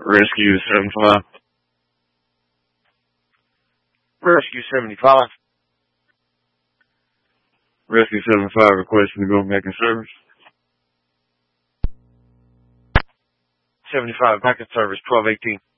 Rescue 75. Rescue 75. Rescue 75 requesting to go back in service. 75 back in service, 1218.